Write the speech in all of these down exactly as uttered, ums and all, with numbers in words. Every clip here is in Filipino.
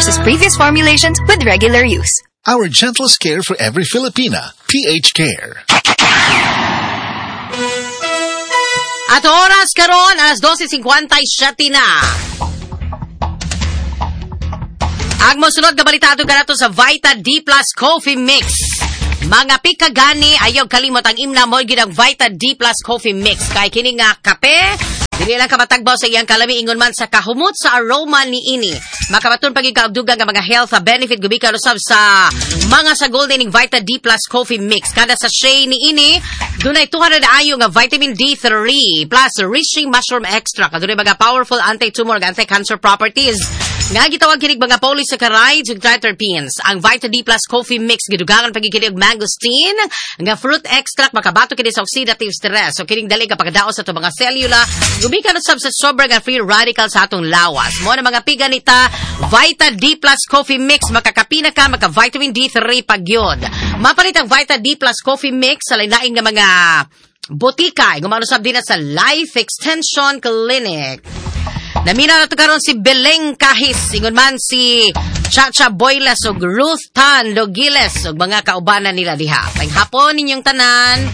versus previous formulations with regular use. Our gentlest care for every Filipina. P H Care. At oras karon, alas twelve fifty-seven na. Ang mosunod nga balita ato kanato sa Vita D Plus Coffee Mix. Mga pikagani, ayaw kalimot ang imna mo ginang Vita D Plus Coffee Mix. Kay kini nga kape, dili lang kamatagbaw sa iyang kalami ingon man sa kahumot sa aroma ni ini. Makabaton pagig kaugdugan nga mga health benefit gubi ka usab sa mga sa golden Vita D Plus Coffee Mix. Kada sa sachet ni ini dunay two hundred ayo nga vitamin D three plus Reishi mushroom extract. Dunay mga powerful anti-tumor ug anti-cancer properties. Nga gitawag kinig mga polysaccharides ug triterpenes. Ang Vita D Plus Coffee Mix gidugangan pagkikinig mangosteen nga fruit extract makabato kini sa oxidative stress. So kining dali ka pagdaos sa to mga selula gumikan usab sa sobra nga free radicals sa atong lawas. Mo na mga piga nita Vita D Plus Coffee Mix makakapina ka maka vitamin D three pagyod. Mapalit ang Vita D Plus Coffee Mix sa lain-lain nga mga botika gumano sab din sa Life Extension Clinic. Namina na ito karon si Beleng Kahis, ingon man si Chacha Boyles o Ruth Tan Logiles o mga kaubanan nila diha. Pag hapon ninyong tanan.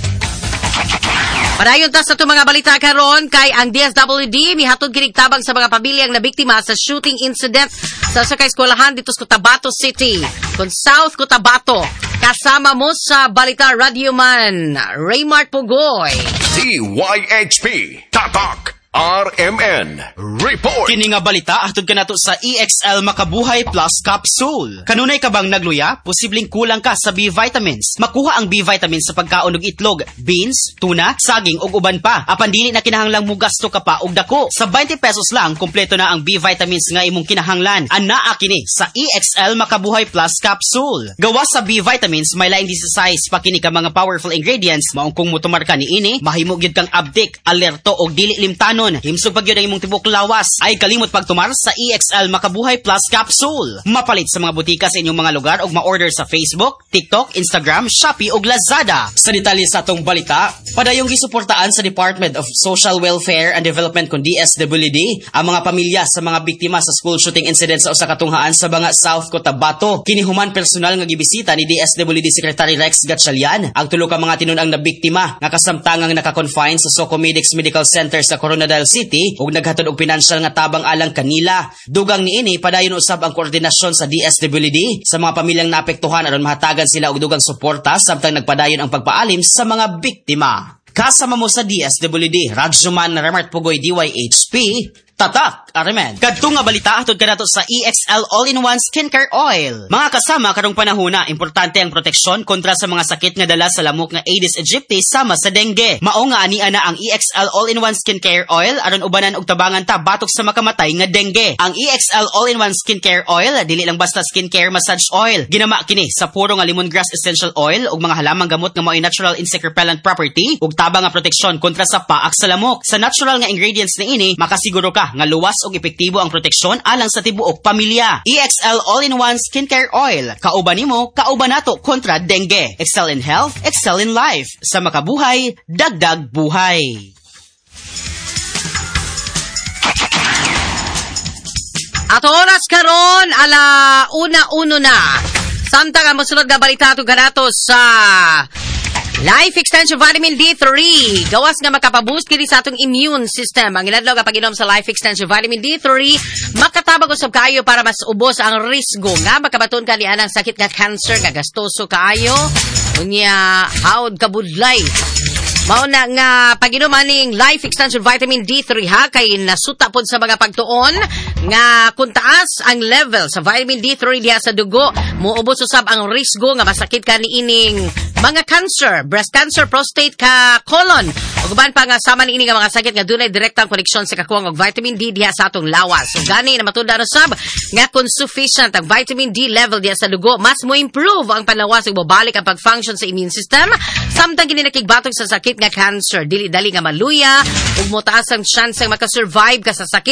Padayon ta sa ito mga balita karon kay ang D S W D mihatod kinig tabang sa mga pamilyang nabiktima sa shooting incident sa sakay eskwelahan dito sa Cotabato City, kung South Cotabato. Kasama mo sa Balita Radio Man, Raymart Pugoy. D Y H P, Tatak. R M N Report. Kini nga balita atod kanato sa E X L Makabuhay Plus Capsule. Kanunay ka bang nagluya? Posibleng kulang ka sa B vitamins. Makuha ang B vitamins sa pagkaon og itlog, beans, tuna, saging ug uban pa. Apan dili na kinahanglang mo gasto ka pa og dako. Sa twenty pesos lang kompleto na ang B vitamins nga imong kinahanglan. Anaa kini sa E X L Makabuhay Plus Capsule. Gawa sa B vitamins may laing size pa kini ka mga powerful ingredients. Maong kung mutumar ka niini, mahimo gyud kang abdik, alerto og dili limtanon. Himsog pag yun ang imong tibok lawas ay kalimot pagtumar sa E X L Makabuhay Plus Capsule. Mapalit sa mga butika sa inyong mga lugar o ma-order sa Facebook, TikTok, Instagram, Shopee ug Lazada. Sa detalye sa atong balita, padayong gisuportaan sa Department of Social Welfare and Development kung D S W D ang mga pamilya sa mga biktima sa school shooting incident sa usa ka tunghaan sa Banga, South Cotabato. Kinihuman personal nga gibisita ni D S W D Secretary Rex Gatchalian ang tulo ka mga tinun-ang nabiktima nga kasamtangang naka-confine sa Socomedics Medical Center sa Coronadal City ug naghatod og pinansyal nga tabang alang kanila. Dugang niini padayon usab ang koordinasyon sa D S W D sa mga pamilyang naapektuhan aron mahatagan sila og dugang suporta samtang nagpadayon ang pagpaalim sa mga biktima. Kasama mo sa D S W D, Radyoman Raymart Pugoy, D Y H P, Tatak, Arimen. Kadto nga balita atod kanato sa E X L All-in-One Skincare Oil. Mga kasama karong panahona, importante ang proteksyon kontra sa mga sakit nga dala sa lamok nga Aedes aegypti sama sa dengue. Mao nga ani ana ang E X L All-in-One Skincare Oil aron ubanan og tabangan ta batok sa makamatay nga dengue. Ang E X L All-in-One Skincare Oil dili lang basta skincare massage oil. Ginama kini sa puro nga lemongrass essential oil ug mga halamang gamot nga mao'y natural insect repellent property ug tabang nga proteksyon kontra sa paak sa lamok. Sa natural nga ingredients ni ini, makasiguro ka nga luwas ug epektibo ang proteksyon alang sa tibuok pamilya. E X L All-in-One Skincare Oil. Kauban nimo, kauban nato kontra dengue. Excel in health, excel in life. Sa makabuhay, dagdag buhay. At oras karon ala una-uno na. Samtang ang mosunod nga balita ato kanato sa Life Extension Vitamin D three. Gawas nga makapaboost kini sa atong immune system. Ang inadlaw nga pag-inom sa Life Extension Vitamin D three, makatabang usab kayo para mas ubos ang risgo nga makabaton ka niya ng sakit nga cancer, nga gastoso kaayo, unya haod kabudlay. Mao na nga pag-inom aning Life Extension Vitamin D three ha, kay nasuta pod sa mga pagtuon nga kung taas ang level sa vitamin D three diha sa dugo, muubos usab ang risgo nga masakit ka niining mga cancer, breast cancer, prostate ka, colon. Ug uban pa nga sama niini nga mga sakit nga dunay direktang koneksyon sa kakuwang og vitamin D diha sa atong lawas. So gani na matunda usab nga kung sufficient ang vitamin D level diha sa dugo, mas mo improve ang panlawas ug mobalik ang pag-function sa immune system samtang kini nakigbatong sa sakit nga cancer. Dili dali nga maluya ug motaas ang chance nga makasurvive ka sa sakit.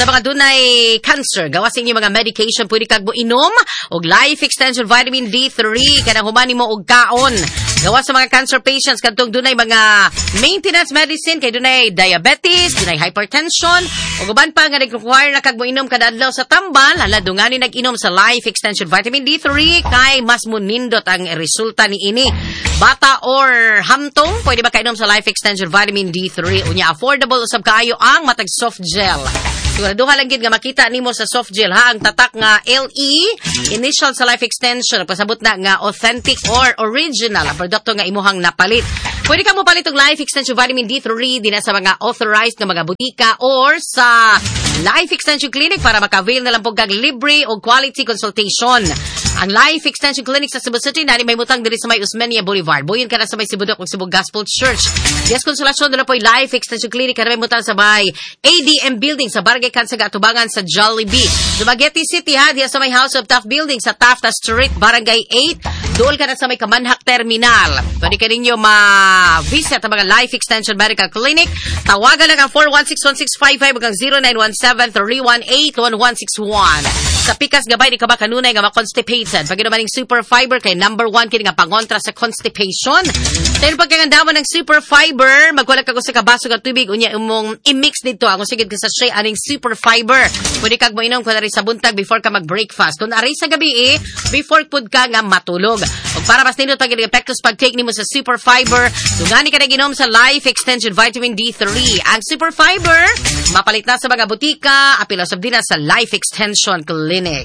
Sa mga dunay cancer, gawas inyo mga medication, pwede kag mo inom og Life Extension Vitamin D three kanang humani mo og kaon. Gawas sa mga cancer patients kadtong dunay mga maintenance medicine kay dunay diabetes, dunay hypertension, ug uban pa nga nag-require na kag mo inom kada adlaw sa tambal, hala dungani nag-inom sa Life Extension Vitamin D three kay mas munindot ang resulta ni ini. Bata or hamtong, pwede ba kainom sa Life Extension Vitamin D three? Unya affordable usab kaayo ang matag soft gel. Siguraduha lang gid nga makita nimo sa soft gel ha ang tatak nga L E initial sa Life Extension pasabot na nga authentic or original ang produkto nga imuhang napalit. Pwede ka mo palit og Life Extension Vitamin D three dinha sa mga authorized nga mga butika or sa Life Extension Clinic para maka-avail na lang po kag libre o quality consultation. Ang Life Extension Clinic sa Cebu City nani may butang diri sa may Osmeña Boulevard. Buyon ka na sa may Sibudok ug Cebu Gospel Church. Yes, konsolasyon na po Life Extension Clinic kada may butang sa may A D M Building sa Barangay Kansaga Atubangan sa Jollibee. Dumaguete City ha, diya sa may House of Taft Building sa Taft Street, Barangay eight. Dool ka na sa may Kamanhak Terminal. Pwede ka ninyo ma-visit ang mga Life Extension Medical Clinic. Tawagan lang ang four one six one six five five hanggang zero nine one seven three one eight one one six one. Sa pikas gabay di ka ba kanunay nga ma-constipated. Pag maning super fiber kay number one kini nga pangontra sa constipation. Dahil pagkagandama ng super fiber, magkuha ka ko sa kabaso ng tubig unya imong i-mix dito ang usigid ka sa shay aning super fiber. Pwede kag mo inom kun ari sa buntag before ka mag-breakfast. Kun ari sa gabi eh, before pud ka nga matulog. Ug para mas nindot pag epektos pag-take nimo sa super fiber, dungani ka na ginom sa Life Extension Vitamin D three. Ang super fiber mapalit na sa mga butika, apil usab din na sa Life Extension Clinic.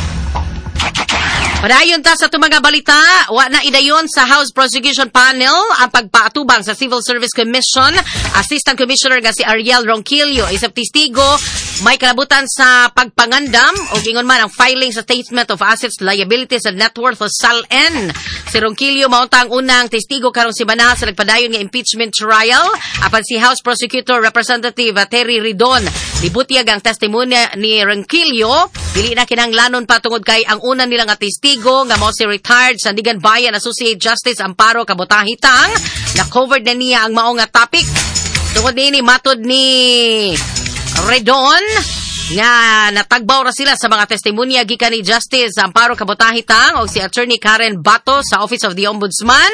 Padayon ta sa itong mga balita, wa na idayon sa House Prosecution Panel ang pagpaatubang sa Civil Service Commission. Assistant Commissioner nga si Ariel Ronquillo, isang testigo, may kalabutan sa pagpangandam o gingon man ang filing sa Statement of Assets, Liabilities and Net Worth o S A L N. Si Ronquillo maunta ang unang testigo karong simana sa nagpadayon nga impeachment trial. Apan si House Prosecutor Representative Terry Ridon, libutiyag ang testimonya ni Ronquillo. Dili na kinahanglanon pa tungod kay ang una nila nga testigo nga mo si retired Sandigan Bayan Associate Justice Amparo Kabutahitang na covered na niya ang mao nga topic. Tungod nini matod ni Redon nga natagbaw ra sila sa mga testimonya gikan ni Justice Amparo Kabutahitang o si Attorney Karen Bato sa Office of the Ombudsman.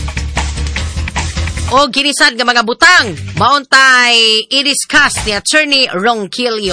O ginisad nga mga butang mauntay i-discuss ni Attorney Ronquillo.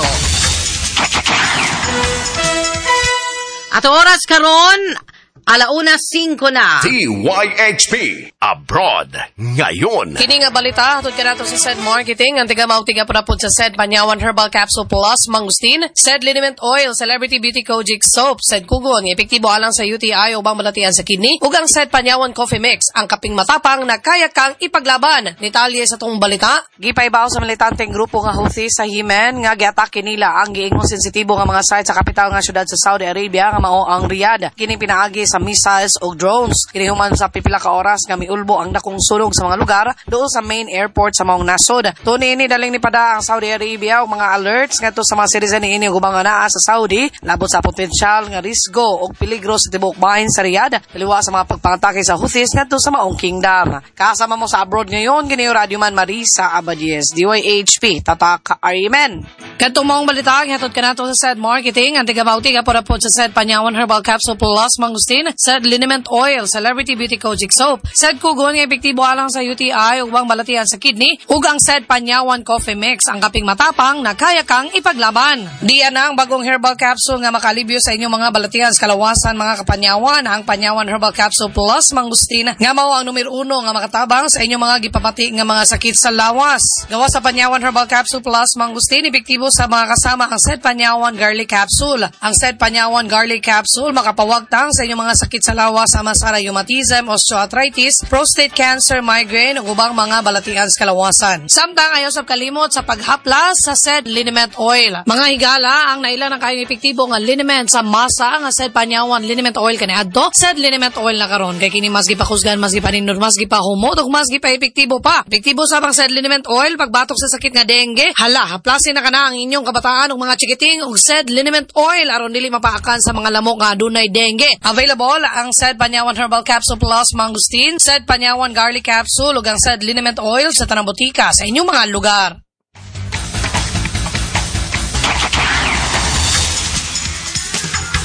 At oras karon alauna singko na. D Y H P Abroad ngayon. Kini nga balita hatod kanato sa S E D Marketing ang tiga mao tiga pud sa S E D Panyawan Herbal Capsule Plus Mangustin, S E D Liniment Oil, Celebrity Beauty Kojic Soap, S E D Kugon, epektibo alang sa U T I o bang malatian sa kidney, ug ang S E D Panyawan Coffee Mix, ang kaping matapang na kaya kang ipaglaban. Detalye sa tong balita. Gipaybaw sa militanteng grupo nga Houthi sa Yemen nga giatake nila ang giingong sensitibo nga mga site sa kapital nga syudad sa Saudi Arabia nga mao ang Riyadh. Kini pinaagi sa missiles o drones. Kinihuman sa pipila ka oras nga miulbo ang dakong sunog sa mga lugar doon sa main airport sa maong nasod. Tuni ini daling ni pada ang Saudi Arabia o mga alerts ngadto sa mga citizen ni ini ubang naa sa Saudi labot sa potensyal nga risgo o peligro sa tibuok bahin sa Riyadh daliwa sa mga pagpangatake sa Houthis ngadto sa maong kingdom. Kasama mo sa abroad ngayon kini Radio Man Marisa Abadies, D Y H P Tatak Arimen. Kadtong maong balita hatod kanato sa S E D Marketing ang tiga mauti ka para po sa S E D Panyawan Herbal Capsule Plus Mangustin, S E D Liniment Oil, Celebrity Beauty Kojic Soap, S E D Kugon nga epektibo alang sa U T I ug bang malatian sa kidney, ug ang S E D Panyawan Coffee Mix, ang kaping matapang na kaya kang ipaglaban. Diyan ang bagong herbal capsule nga makalibyo sa inyong mga balatian sa kalawasan mga kapanyawan, ang Panyawan Herbal Capsule Plus Mangustin nga mao ang numero uno nga makatabang sa inyong mga gipapati nga mga sakit sa lawas. Gawa sa Panyawan Herbal Capsule Plus Mangustin, epektibo sa mga kasama ang S E D Panyawan Garlic Capsule. Ang S E D Panyawan Garlic Capsule makapawagtang sa inyong mga sakit sa lawas sama sa rheumatism, osteoarthritis, prostate cancer, migraine ug ubang mga balatian sa kalawasan. Samtang ayaw sa kalimot sa paghaplas sa S E D Liniment Oil. Mga higala ang nailan ang kayong epektibo nga liniment sa masa nga S E D Panyawan Liniment Oil kaniadto. S E D Liniment Oil na karon kay kini mas gipakusgan, mas gipaninod, mas gipahumot ug mas gipa-epektibo pa. Epektibo sa pang S E D Liniment Oil pagbatok sa sakit nga dengue. Hala, haplasin na kana ang inyong kabataan ug mga chikiting ug S E D Liniment Oil aron dili mapaakan sa mga lamok nga adunay dengue. Available ang S E D Panyawan Herbal Capsule Plus Mangustin, S E D Panyawan Garlic Capsule ug ang S E D Liniment Oil sa tanang botika sa inyong mga lugar.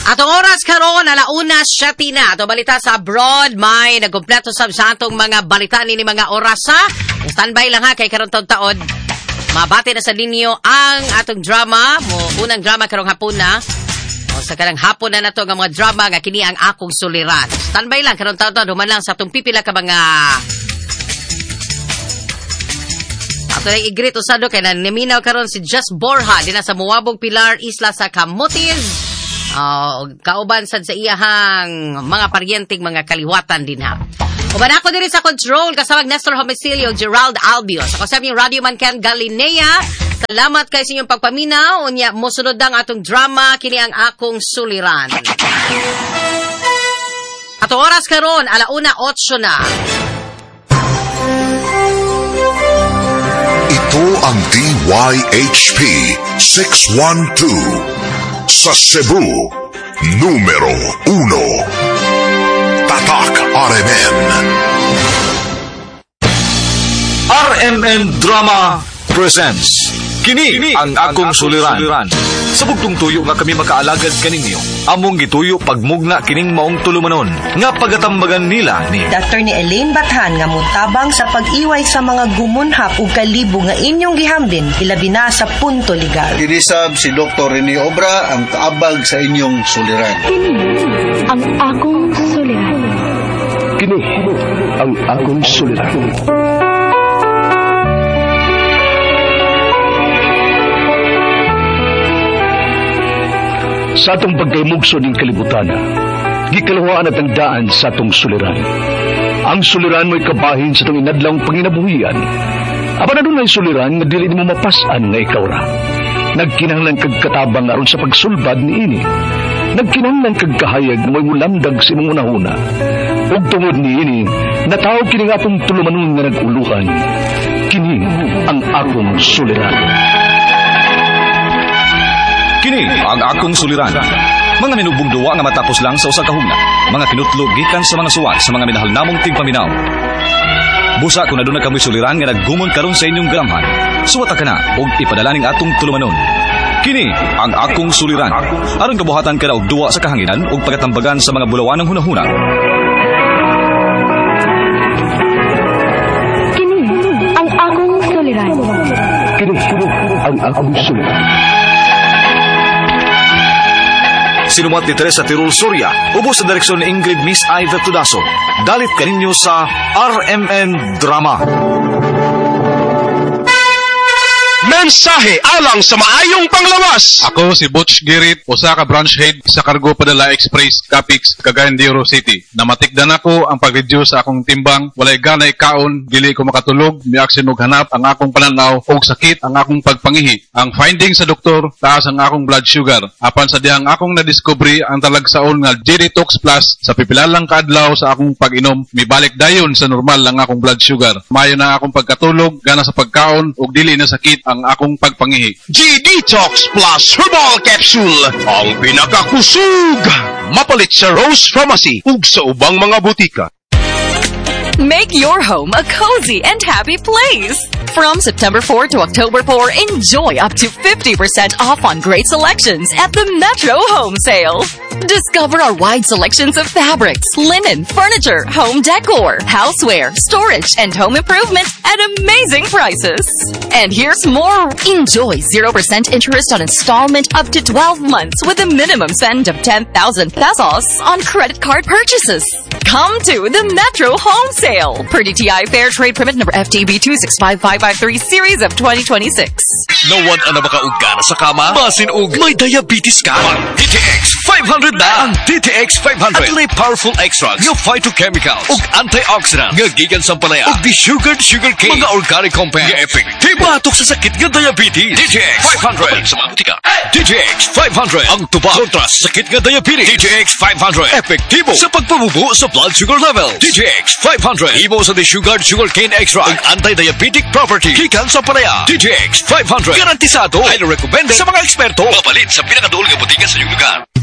Atong oras karon alauna siyete na. Ato balita sa abroad, may nagkumpleto sa sa atong mga balita ni mga oras ha. Standby lang ha kay karon taon-taon. Mabati na sa linyo ang atong drama, mo unang drama karong hapon na. O sa kanang hapon na nato nga mga drama nga kini ang akong suliran. Standby lang karon taon-taon human lang sa atong pipila ka mga ato na i-greet usado kay naminaw karon si Just Borja dinha sa Muwabog Pilar, Isla sa Camotes. Uh, kauban sad sa iyahang mga paryenteng mga kaliwatan din ha. Uban ako diri sa control kasama Nestor Homicilio, Gerald Albios. Ako sa aming Radio Man Ken Galinea. Salamat kay sa inyong pagpaminaw. Unya mosunod ang atong drama kini ang akong suliran. Ato oras karon alauna otso na. Ito ang D Y H P six one two. Sa Cebu, numero uno. Tatak R M N. R M N Drama presents Kini, Kini ang akong suliran. suliran. Sa bugtong tuyo nga kami makaalagad kaninyo, among gituyo pagmugna kining maong tulumanon nga pagatambagan nila ni Doctor ni Elaine Bathan nga mutabang sa pag-iway sa mga gumunhap ug kalibo nga inyong gihambin ilabi na sa punto legal. Kinisab si Doktor Rene Obra ang kaabag sa inyong suliran. Kini ang akong suliran. Kini ang akong suliran. Sa atong pagkaymugso ng kalibutan, gikalawaan at ang daan sa atong suliran. Ang suliran mo'y kabahin sa itong inadlang panginabuhian. Aba na doon ay suliran na dili mo mapasan nga ikaw ra. Nagkinahanglan kag katabang aron sa pagsulbad ni ini. Nagkinahanglan kag kahayag na may mulamdag sa imong unahuna. Ug tungod ni ini, natawag kini nga atong tulumanon nga nag-uluhan. Kini ang akong suliran. Kini ang akong suliran. Mga minubong duwa nga matapos lang sa usa ka hugna. Mga kinutlog gikan sa mga suwat sa mga minahal namong tigpaminaw. Busa kung aduna kamoy suliran nga naggumon karon sa inyong galamhan, suwata ka na og ipadala ning atong tulumanon. Kini ang akong suliran. Aron kabuhatan ka na og duwa sa kahanginan og pagatambagan sa mga bulawan ng hunahuna. Kini ang akong suliran. Kini ang akong suliran. Sinumat ni Teresa Tirul Soria, ubos sa direksyon ni Ingrid Miss Iva Tudaso. Dalit kaninyo sa R M N Drama. Mensahe alang sa maayong panglawas. Ako si Butch Girit, usa ka branch head sa Cargo Padala Express, Capix, Cagayan de Oro City. Namatikdan ako ang pag-reduce sa akong timbang, walay ganay kaon, dili ko makatulog, miaksin og hanap ang akong pananaw og sakit ang akong pagpangihi. Ang finding sa doktor, taas ang akong blood sugar. Apan sa dihang akong nadiscovery ang talagsaon nga G-Detox Plus sa pipilalang kaadlaw sa akong pag-inom, mibalik dayon sa normal ang akong blood sugar. Mayo na akong pagkatulog, gana sa pagkaon ug dili na sakit ang akong pagpangihi. G-Detox Plus Herbal Capsule ang pinakakusog. Mapalit sa Rose Pharmacy ug sa ubang mga butika. Make your home a cozy and happy place. From September fourth to October fourth, enjoy up to fifty percent off on great selections at the Metro Home Sale. Discover our wide selections of fabrics, linen, furniture, home decor, houseware, storage, and home improvement at amazing prices. And here's more. Enjoy zero percent interest on installment up to twelve months with a minimum spend of ten thousand pesos on credit card purchases. Come to the Metro Home Sale. Per D T I Fair Trade Permit number F T B two six five five five three series of twenty twenty-six. Nawad ang nabakaugana sa kama, basin ug may diabetes ka. D T X five hundred na. Ang D T X five hundred. At may powerful extracts, nga phytochemicals ug antioxidants nga gikan sa palaya ug di-sugared sugarcane, mga organic compounds nga epektibo batok sa sakit nga diabetes. D T X five hundred sa mga butika. D T X five hundred ang tubag kontra sa sakit nga diabetes. D T X five hundred epektibo sa pagpabubo sa blood sugar level. D T X five hundred imo sa di-sugared sugarcane extract ug anti-diabetic property gikan sa palaya. D T X five hundred garantisado, highly recommended sa mga eksperto. Mapalit sa pinakaduol nga butika sa iyong lugar.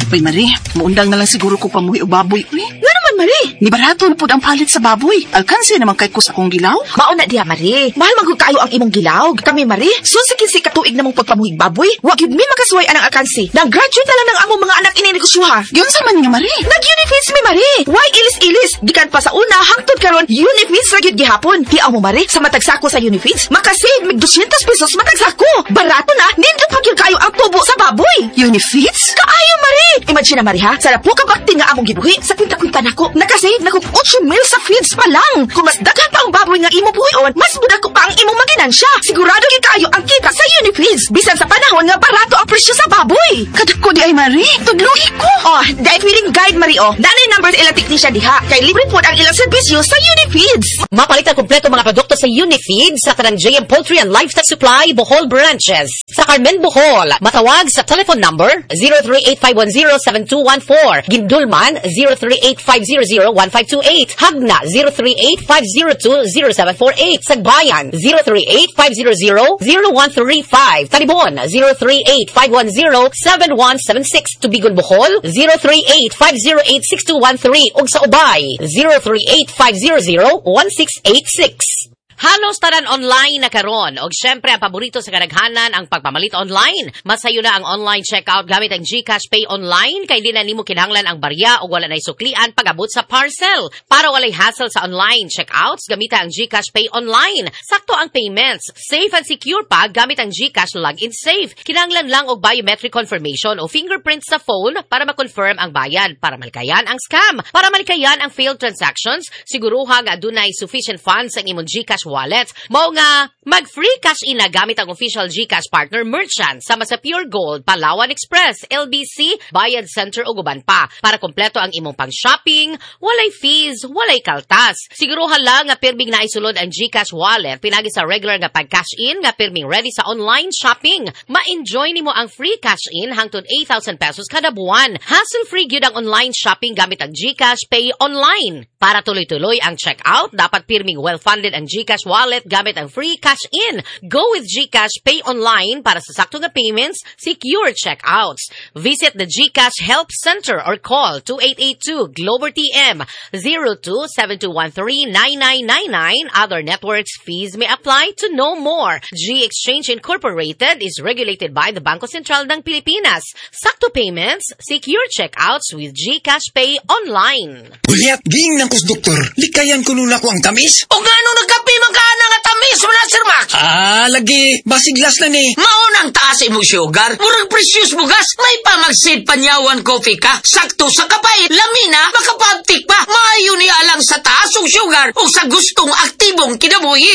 Uy, Marie, muundang na lang siguro ko pamuhi o baboy. Uy. Nga naman, Marie. Ni barato na po ang palit sa baboy. Alkansi naman kay kus akong gilaw. Mauna diha, Marie. Mahal magod kayo ang imong gilaw. Kami, Marie, susikin si katuig na mong pagpamuhig baboy. Wag yun mi makasuway anang alkansi. Nag-graduate na lang ng among mga anak ininegosyoha. Yun sa man nga, Marie. Nag-Unifeeds mi, Marie. Why ilis-ilis? Gikan pa sa una, hangtod karon Unifeeds ra gyud gihapon. Hiaw mo, Marie, sa matagsako sa Unifeeds, makasave mig two hundred pesos matagsako. Barato na, nindot pa gyud kayo ang tubo sa baboy. Unifeeds? Kaayo, Marie. Imagine na, Marie, ha? Sa po ka bakti nga among gibuhi. Sa kwinta-kwinta nako, nakasave na ko eight mil sa feeds pa lang. Kung mas daghan pa ang baboy nga imo buhion, mas budak ko pa ang imong maginansya. Sigurado gyud kayo ang kita sa Unifeeds. Bisan sa panahon nga barato ang presyo sa baboy. Kadako di ay, Marie. Tudloy ko. Oh, dahil feeling guide, Marie, oh. Danay number ilang technician diha. Kay libre po ang ilang serbisyo sa Unifeeds. Mapalitan kompleto mga produkto sa Unifeeds sa tanang J M Poultry and Livestock Supply Bohol branches. Sa Carmen, Bohol, matawag sa telephone number zero three eight five one zero seven two one four. Gindulman zero three eight five zero zero one five two eight. Hagna zero three eight five zero two zero seven four eight. Sagbayan zero three eight five zero zero zero one three five. Talibon zero three eight five one zero seven one seven six. Tubigon, Bohol zero three eight five zero eight six two one three. Ug sa Ubay zero three eight five zero zero one six eight six. Halos tanan online na karon og syempre ang paborito sa kadaghanan ang pagpamalit online. Masayo na ang online checkout gamit ang GCash Pay Online kay di na nimo kinahanglan ang barya o wala nay suklian pag-abot sa parcel. Para walay hassle sa online checkouts, gamita ang GCash Pay Online. Sakto ang payments, safe and secure pa gamit ang GCash Login Safe. Kinahanglan lang og biometric confirmation o fingerprint sa phone para ma-confirm ang bayad, para malikayan ang scam, para malikayan ang failed transactions. Siguruha nga adunay sufficient funds ang imong GCash wallet. Mao nga mag-free cash in na gamit ang official GCash partner merchant sama sa Pure Gold, Palawan Express, L B C, Bayad Center o guban pa. Para kompleto ang imong pang-shopping, walay fees, walay kaltas. Siguruhan lang nga pirming na isulod ang GCash wallet pinagi sa regular nga pag-cash in nga pirming ready sa online shopping. Ma-enjoy nimo ang free cash in hangtod eight thousand pesos kada buwan. Hassle-free gyud ang online shopping gamit ang GCash Pay Online. Para tuloy-tuloy ang checkout, dapat pirming well-funded ang GCash wallet gamit ang free cash in. Go with GCash Pay Online para sa sakto nga payments, secure checkouts. Visit the GCash Help Center or call two eight eight two Glober T M zero two seven two one three nine nine nine nine. Other networks fees may apply. To know more, G Exchange Incorporated is regulated by the Bangko Sentral ng Pilipinas. Sakto payments, secure checkouts with GCash Pay Online. Uliat, ging ng kus doktor. Likayan ko nun ako ang tamis. O nga nung nagkapi magkana nga tamis mo na, Sir Max? Ah, lagi. Basiglas na ni. Maunang taas mo sugar. Murag precious mo gas. May pamagsid panyawan coffee ka. Sakto sa kapait. Lamina, makapabtik pa. Maayo niya lang sa taas o sugar o sa gustong aktibong kinabuhi.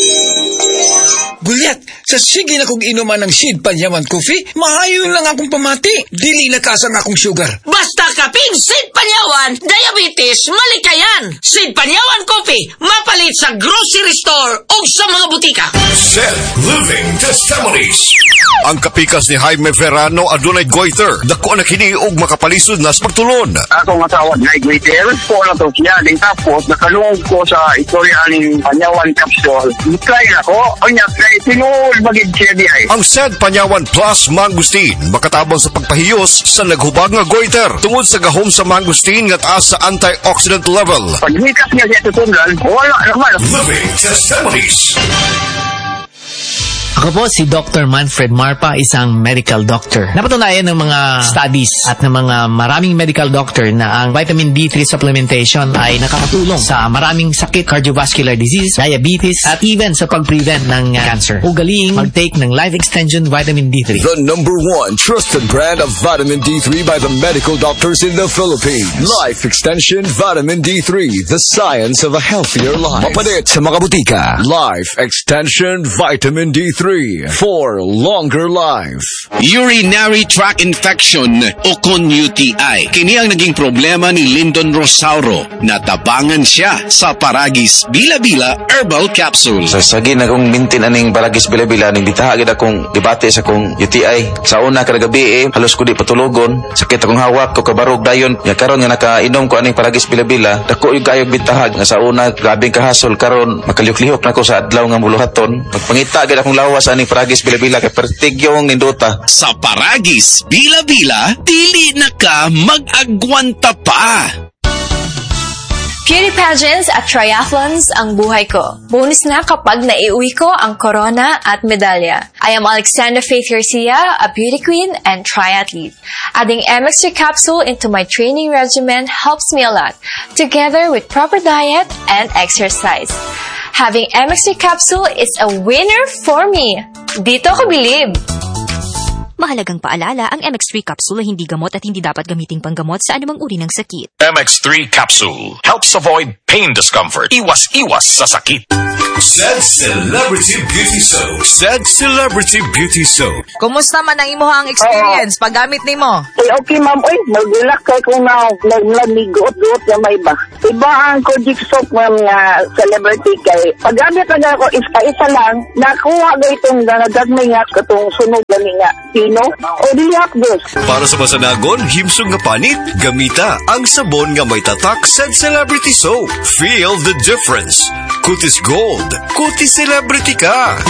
Gulyat, sa sige na kong inuman ng Sid Panyawan Coffee, maayon lang akong pamati. Dili nakasang akong sugar. Basta kaping Sid Panyawan, diabetes, malikayan. Sid Panyawan Coffee, mapalit sa grocery store o sa mga butika. Sid Living Testimonies. Ang kapikas ni Jaime Verano adunay goiter. Dako na kini og makapalisod na sa pagtulon. Akong asawa na goiter, po na to siya. Din tapos, nakalungog ko sa istorya ng Panyawan Capsule. Try ako, o niya, kay tinuol magig siya di ay. Ang Sid Panyawan Plus Mangustin, makatabang sa pagpahiyos sa naghubag nga goiter. Tungod sa gahom sa mangustin nga taas sa antioxidant level. Paghikas niya siya tutundan, wala naman. Living Testimonies. Ako po si Doctor Manfred Marpa, isang medical doctor. Napatunayan ng mga studies at ng mga maraming medical doctor na ang vitamin D three supplementation ay nakakatulong sa maraming sakit, cardiovascular disease, diabetes, at even sa pag-prevent ng uh, cancer. Ugaling mag-take ng Life Extension Vitamin D three. The number one trusted brand of vitamin D three by the medical doctors in the Philippines. Life Extension Vitamin D three, the science of a healthier life. Mapalit sa mga butika. Life Extension Vitamin D three. For longer life. Urinary tract infection o kon U T I. Kini ang naging problema ni Lyndon Rosauro. Natabangan siya sa Paragis Bila-Bila Herbal Capsule. Sa sagin akong mintin aning Paragis Bila-Bila ning bitahagid akong debate sa akong U T I. Sa una kada gabi eh, halos ko di patulogon. Sakit akong hawak ko kabarog dayon. Ya karon nga nakainom ko aning Paragis Bila-Bila, dako yung kayog bitahag nga sa una grabing kahasol karon makalyok-lihok na ko sa adlaw nga muluhaton. Pagpangita gid akong lawas gawas ani Paragis Bila-Bila kay pertigyong nindota. Sa Paragis Bila-Bila, dili na ka mag-agwanta pa. Beauty pageants at triathlons ang buhay ko. Bonus na kapag naiuwi ko ang corona at medalya. I am Alexandra Faith Garcia, a beauty queen and triathlete. Adding M X three capsule into my training regimen helps me a lot, together with proper diet and exercise. Having M X three capsule is a winner for me. Dito ko bilib. Mahalagang paalala, ang M X three capsule ay hindi gamot at hindi dapat gamiting panggamot sa anumang uri ng sakit. M X three capsule helps avoid pain discomfort. Iwas-iwas sa sakit. Said Celebrity Beauty Soap. Said Celebrity Beauty Soap. Kumusta man ang imuhang experience uh, paggamit nimo? Ay, okay ma'am, oy, nagulak kay kung na naglamiguot-guot na may ba. Iba ang Kojic Soap ma'am nga celebrity kay paggamit na ako isa-isa lang, nakuha ga itong nagagmay nga katong sunog gani nga pino o diliakdos. Para sa masanagon, himsog nga panit, gamita ang sabon nga may tatak Said Celebrity Soap. Feel the difference. Kutis Gold. Kutis Celebrity ka.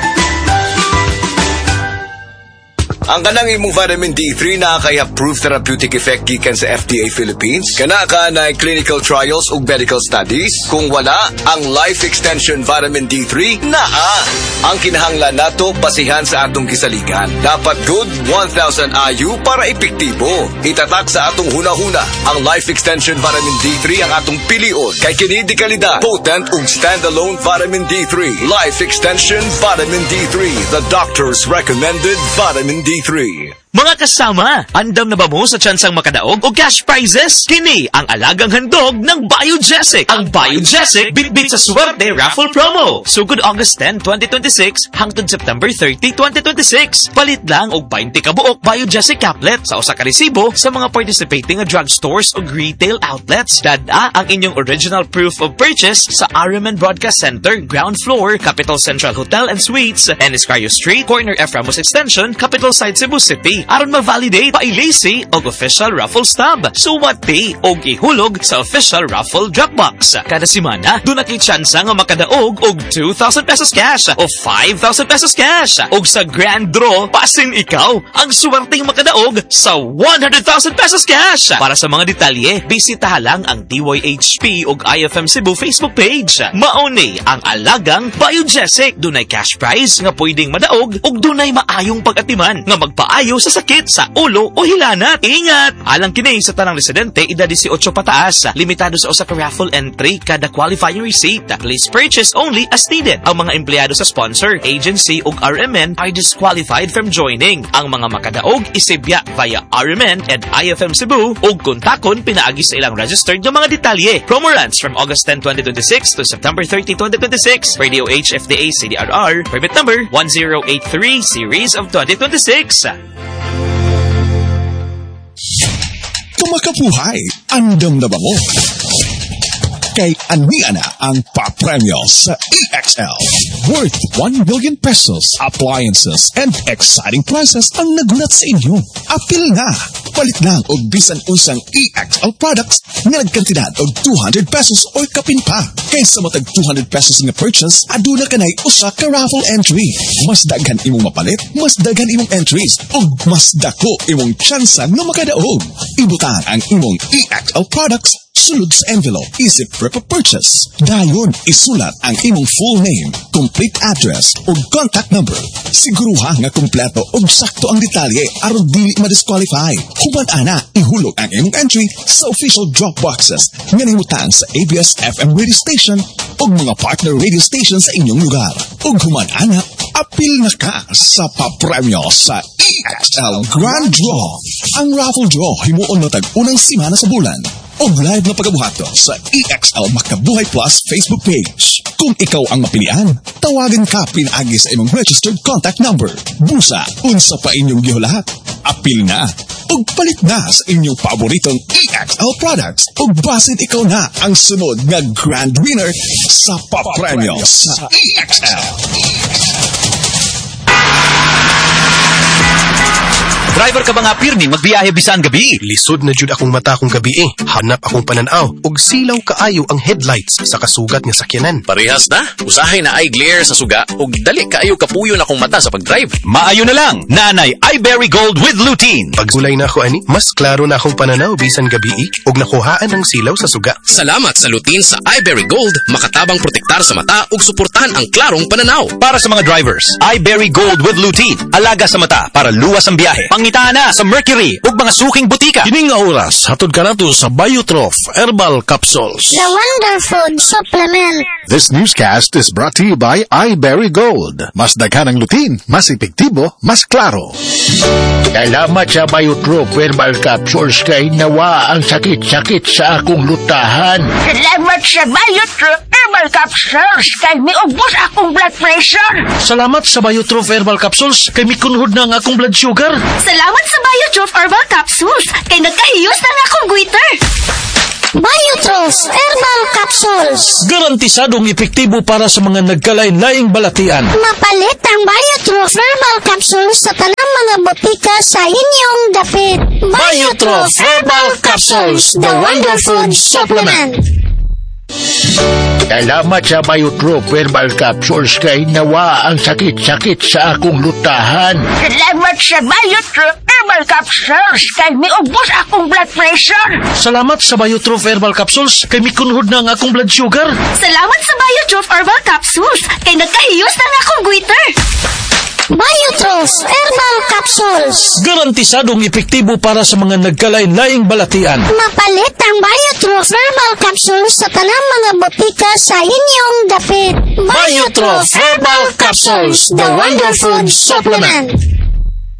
Ang kanang imong vitamin D three na kay approved therapeutic effect gikan sa F D A Philippines. Kana ka na clinical trials ug medical studies. Kung wala, ang Life Extension Vitamin D three naa. Ang kinahanglan nato basihan sa atong kisaligan. Dapat good one thousand I U para epektibo. Itatak sa atong hunahuna. Ang Life Extension Vitamin D three ang atong pilion. Kay kini di kalidad, potent ug standalone vitamin D three. Life Extension Vitamin D three, the doctor's recommended vitamin D three. Mga kasama, andam na ba mo sa tsansang makadaog o cash prizes? Kini ang alagang handog ng Biogesic. Ang Biogesic bitbit sa swerte raffle promo. Sugod August tenth, twenty twenty-six hangtod September thirtieth, twenty twenty-six. Palit lang og twenty kabuok Biogesic caplet sa usa ka resibo sa mga participating drugstores o retail outlets. Dada ang inyong original proof of purchase sa R M N Broadcast Center, ground floor, Capital Central Hotel and Suites, Eniscario Street, corner F. Ramos Extension, Capital Side, Cebu City. Aron ma-validate pa-ilisi og official raffle stub. Suwati og ihulog sa official raffle Dropbox. Kada semana, doon na kay tsansa nga makadaog og two thousand pesos cash o five thousand pesos cash. Og sa grand draw, pasin ikaw ang suwerteng makadaog sa one hundred thousand pesos cash. Para sa mga detalye, bisitaha lang ang D Y H P og I F M Cebu Facebook page. Mauni ang alagang Biogesic. Dunay cash prize nga pwedeng madaog og dunay maayong pag-atiman nga magpaayo sa sakit sa ulo o hilanat. Ingat! Alang kini sa tanang residente, edad eighteen pataas. Limitado sa usa ka raffle entry kada qualifying receipt. Please purchase only as needed. Ang mga empleyado sa sponsor, agency ug R M N are disqualified from joining. Ang mga makadaog isibya via R M N and I F M Cebu ug kontakon pinaagi sa ilang registered nga mga detalye. Promo runs from August tenth, twenty twenty-six to September thirtieth, twenty twenty-six. Radio H F D A C D R R, permit number one zero eight three series of twenty twenty-six. Kumakabuhay, andam na ba mo? Kay aniya na ang papremyo sa E X L. Worth one million pesos, appliances, and exciting prizes ang nagunat sa inyo. Apil nga! Palit lang og bisan unsang E X L products nga nagkantidad og two hundred pesos or kapin pa. Kaysa matag two hundred pesos nga purchase, aduna kanay usa ka raffle entry. Mas daghan imong mapalit, mas daghan imong entries, ug mas dako imong tsansa nga makadaog. Ibutang ang imong E X L products sulod sa envelope, isip prep of purchase. Dayon, isulat ang imong full name, complete address, o contact number. Siguruha nga kumpleto o sakto ang detalye aron dili ma-disqualify. Human ana, ihulog ang imong entry sa official drop boxes nga nahimutang sa A B S F M radio station o mga partner radio station sa inyong lugar. Ug human ana, apil na ka sa papremyo sa E X L Grand Draw. Ang raffle draw himuon matag unang simana sa bulan. O live na pagabuhato sa E X L Makabuhay Plus Facebook page. Kung ikaw ang mapilian, tawagan ka pinaagi sa imong registered contact number. Busa, unsa pa inyong gihulahat. Apil na, ug palit na sa inyong paboritong E X L products. Ug basin ikaw na ang sunod nga grand winner sa papremyo sa E X L. Driver ka ba nga pirmi magbiyahe bisan gabi? Lisod na jud akong mata kong gabi eh. Hanap akong pananaw ug silaw kaayo ang headlights sa kasugat nga sakyanan. Parehas na. Usahay na eye glare sa suga ug dali kaayo kapuyo na akong mata sa pagdrive. Maayo na lang. Nanay Iberry Gold with lutein. Pagsulay na ako ani, mas klaro na akong pananaw bisan gabi eh, ug nakuhaan ang silaw sa suga. Salamat sa lutein sa Iberry Gold. Makatabang protektar sa mata ug suportahan ang klarong pananaw. Para sa mga drivers, Iberry Gold with lutein. Alaga sa mata para luwas ang biyahe. Pangitaan na sa Mercury ug mga suking butika. Kining nga oras, hatod ka nato sa Biotrof Herbal Capsules. The Wonder Food Supplement. This newscast is brought to you by Iberry Gold. Mas daghan ang lutein, mas epektibo, mas klaro. Salamat sa Biotrof Herbal Capsules kay nawa ang sakit-sakit sa akong lutahan. Salamat sa Biotrof Herbal Capsules kay miubos akong blood pressure. Salamat sa Biotrof Herbal Capsules kay mikunhod na ang akong blood sugar. Salamat sa Biotrof Herbal Capsules kay nagkahiyos na nga akong goiter. Biotrof Herbal Capsules. Garantisadong epektibo para sa mga nagkalain-laing balatian. Mapalit ang Biotrof Herbal Capsules sa tanang mga botika sa inyong dapit. Biotrof Herbal Capsules, the Wonder Food Supplement. Salamat sa Biotrof Herbal Capsules kay nawa ang sakit-sakit sa akong lutahan. Salamat sa Biotrof Herbal Capsules kay miubos akong blood pressure. Salamat sa Biotrof Herbal Capsules kay mikunhod na ang akong blood sugar. Salamat sa Biotrof Herbal Capsules kay nagkahiyos na nga akong goiter. Biotrof Herbal Capsules. Garantisadong epektibo para sa mga nagkalain-laing balatian. Mapalit ang Biotrof Herbal Capsules sa tanang mga botika sa inyong dapit. Biotrof Herbal Capsules, the Wonder Food Supplement.